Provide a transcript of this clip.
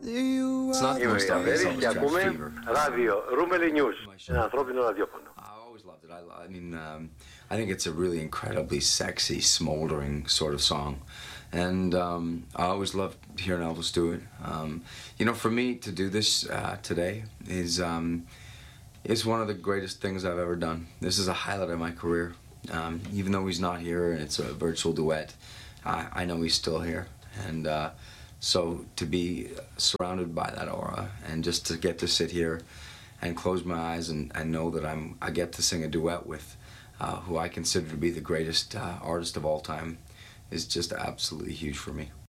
It's not the most obvious Και ακούμε ράδιο, Ρούμελι News, ένα ανθρώπινο ραδιόφωνο. I always loved it. I mean, I think it's a really incredibly sexy, smoldering sort of song. And I always loved hearing Elvis do it. You know, for me to do this today is one of the greatest things I've ever done. This is a highlight of my career. Even though he's not here and it's a virtual duet, I know he's still here. And so to be surrounded by that aura and just to get to sit here and close my eyes and know that I get to sing a duet with who I consider to be the greatest artist of all time is just absolutely huge for me.